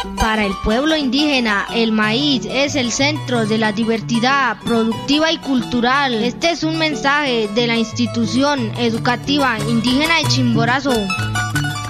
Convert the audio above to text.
Para el pueblo indígena, el maíz es el centro de la diversidad productiva y cultural. Este es un mensaje de la institución educativa indígena de Chimborazo.